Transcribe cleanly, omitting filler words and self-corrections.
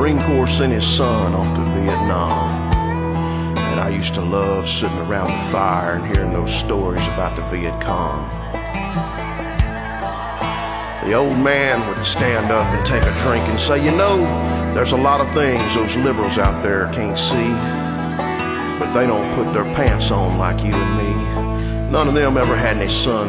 Marine Corps sent his son off to Vietnam. And I used to love sitting around the fire and hearing those stories about the Viet Cong. The old man would stand up and take a drink and say, you know, there's a lot of things those liberals out there can't see, but they don't put their pants on like you and me. None of them ever had any sons